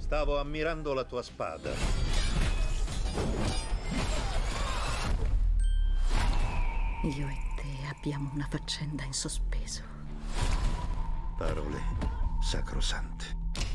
Stavo ammirando la tua spada. Io e te abbiamo una faccenda in sospeso. Parole sacrosante.